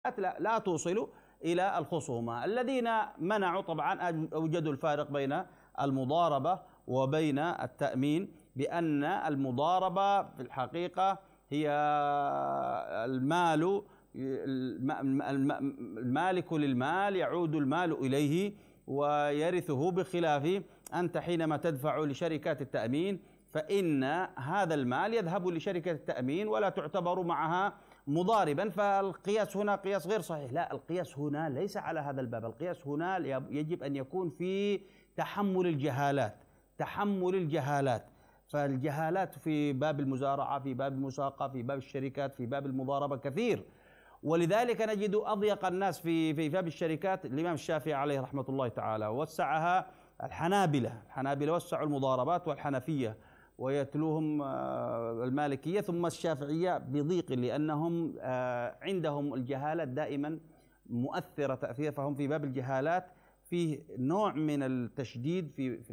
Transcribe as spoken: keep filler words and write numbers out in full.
لا, لا توصل إلى الخصومة. الذين منعوا طبعا أوجدوا الفارق بين المضاربة وبين التأمين، بأن المضاربة في الحقيقة هي المال المالك للمال يعود المال إليه ويرثه، بخلاف أنت حينما تدفع لشركات التأمين فإن هذا المال يذهب لشركة التأمين ولا تعتبر معها مضاربا. فالقياس هنا قياس غير صحيح. لا، القياس هنا ليس على هذا الباب، القياس هنا يجب أن يكون في تحمل الجهالات، تحمل الجهالات. فالجهالات في باب المزارعة، في باب المساقة، في باب الشركات، في باب المضاربة كثير، ولذلك نجد أضيق الناس في في باب الشركات الإمام الشافعي عليه رحمة الله تعالى، وسعها الحنابلة. الحنابلة وسعوا المضاربات والحنفية ويتلوهم المالكية، ثم الشافعية بضيق، لأنهم عندهم الجهالة دائما مؤثرة تأثير، فهم في باب الجهالات فيه نوع من التشديد في